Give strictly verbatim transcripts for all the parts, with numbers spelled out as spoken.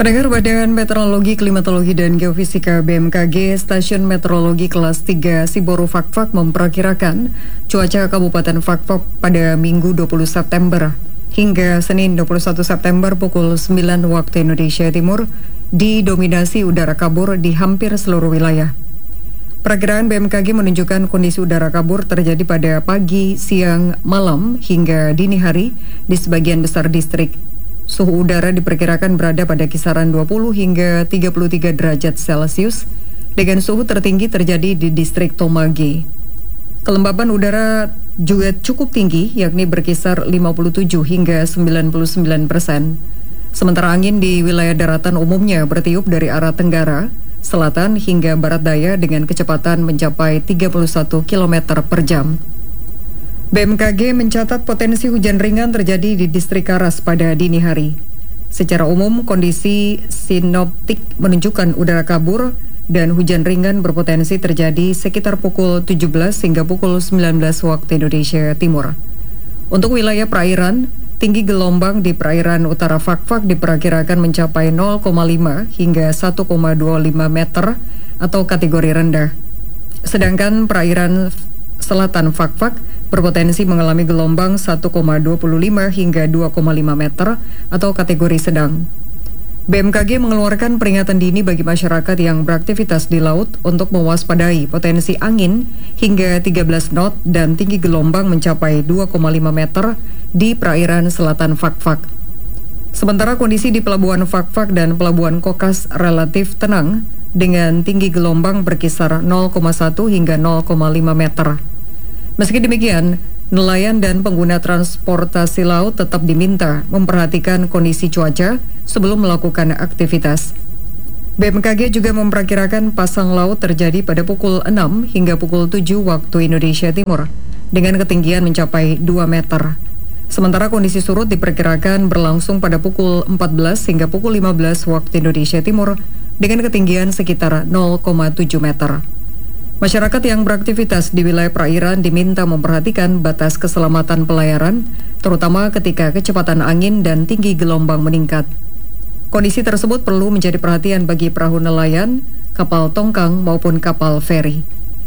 Pendengar Badan Meteorologi, Klimatologi, dan Geofisika B M K G, Stasiun Meteorologi Kelas tiga Siboro Fakfak memperkirakan cuaca Kabupaten Fakfak pada Minggu dua puluh September hingga Senin dua puluh satu September pukul sembilan waktu Indonesia Timur didominasi udara kabur di hampir seluruh wilayah. Perakiraan B M K G menunjukkan kondisi udara kabur terjadi pada pagi, siang, malam, hingga dini hari di sebagian besar distrik. Suhu udara diperkirakan berada pada kisaran dua puluh hingga tiga puluh tiga derajat Celcius, dengan suhu tertinggi terjadi di distrik Tomage. Kelembaban udara juga cukup tinggi, yakni berkisar lima puluh tujuh hingga sembilan puluh sembilan persen. Sementara angin di wilayah daratan umumnya bertiup dari arah tenggara, selatan hingga barat daya dengan kecepatan mencapai tiga puluh satu kilometer per jam. B M K G mencatat potensi hujan ringan terjadi di distrik Karas pada dini hari. Secara umum, kondisi sinoptik menunjukkan udara kabur dan hujan ringan berpotensi terjadi sekitar pukul tujuh belas hingga pukul sembilan belas waktu Indonesia Timur. Untuk wilayah perairan, tinggi gelombang di perairan utara Fakfak diperkirakan mencapai nol koma lima hingga satu koma dua lima meter atau kategori rendah. Sedangkan perairan selatan Fakfak berpotensi mengalami gelombang satu koma dua lima hingga dua koma lima meter atau kategori sedang. B M K G mengeluarkan peringatan dini bagi masyarakat yang beraktivitas di laut untuk mewaspadai potensi angin hingga tiga belas knot dan tinggi gelombang mencapai dua koma lima meter di perairan selatan Fakfak. Sementara kondisi di Pelabuhan Fakfak dan Pelabuhan Kokas relatif tenang dengan tinggi gelombang berkisar nol koma satu hingga nol koma lima meter. Meski demikian, nelayan dan pengguna transportasi laut tetap diminta memperhatikan kondisi cuaca sebelum melakukan aktivitas. B M K G juga memperkirakan pasang laut terjadi pada pukul enam hingga pukul tujuh waktu Indonesia Timur dengan ketinggian mencapai dua meter. Sementara kondisi surut diperkirakan berlangsung pada pukul empat belas hingga pukul lima belas waktu Indonesia Timur dengan ketinggian sekitar nol koma tujuh meter. Masyarakat yang beraktivitas di wilayah perairan diminta memperhatikan batas keselamatan pelayaran, terutama ketika kecepatan angin dan tinggi gelombang meningkat. Kondisi tersebut perlu menjadi perhatian bagi perahu nelayan, kapal tongkang maupun kapal feri.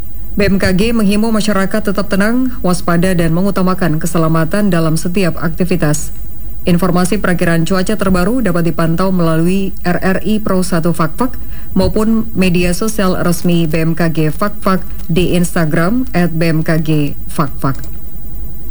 B M K G menghimbau masyarakat tetap tenang, waspada dan mengutamakan keselamatan dalam setiap aktivitas. Informasi perakiraan cuaca terbaru dapat dipantau melalui R R I Pro satu Fakfak maupun media sosial resmi B M K G Fakfak di Instagram at B M K G Fakfak.